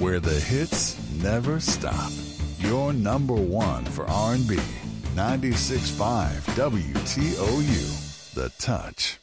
where the hits never stop. Your number one for R&B. 96.5 WTOU. The Touch.